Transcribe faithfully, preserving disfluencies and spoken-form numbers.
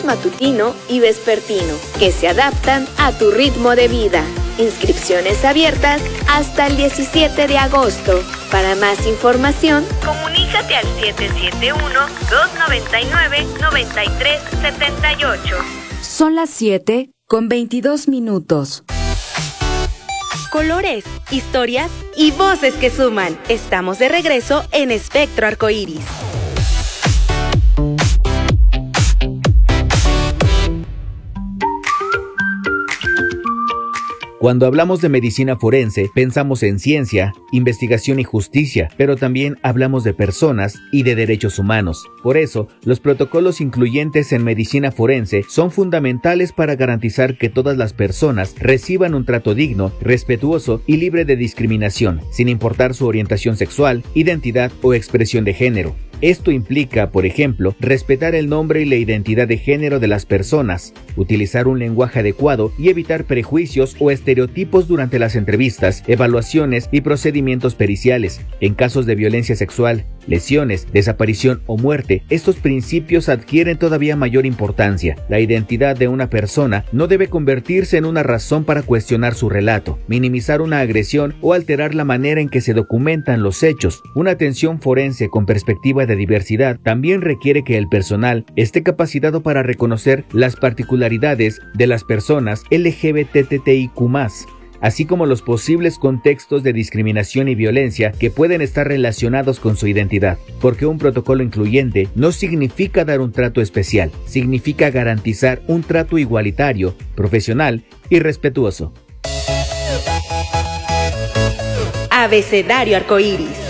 turnos matutino y vespertino, que se adaptan a tu ritmo de vida. Inscripciones abiertas hasta el diecisiete de agosto. Para más información, comunícate al siete siete uno, dos nueve nueve, nueve tres siete ocho. Son las siete con veintidós minutos. Colores, historias y voces que suman. Estamos de regreso en Espectro Arcoíris. Cuando hablamos de medicina forense, pensamos en ciencia, investigación y justicia, pero también hablamos de personas y de derechos humanos. Por eso, los protocolos incluyentes en medicina forense son fundamentales para garantizar que todas las personas reciban un trato digno, respetuoso y libre de discriminación, sin importar su orientación sexual, identidad o expresión de género. Esto implica, por ejemplo, respetar el nombre y la identidad de género de las personas, utilizar un lenguaje adecuado y evitar prejuicios o estereotipos durante las entrevistas, evaluaciones y procedimientos periciales. En casos de violencia sexual, lesiones, desaparición o muerte, estos principios adquieren todavía mayor importancia. La identidad de una persona no debe convertirse en una razón para cuestionar su relato, minimizar una agresión o alterar la manera en que se documentan los hechos. Una atención forense con perspectiva de diversidad también requiere que el personal esté capacitado para reconocer las particularidades de las personas L G B T T I Q más, así como los posibles contextos de discriminación y violencia que pueden estar relacionados con su identidad. Porque un protocolo incluyente no significa dar un trato especial, significa garantizar un trato igualitario, profesional y respetuoso. Abecedario Arcoíris.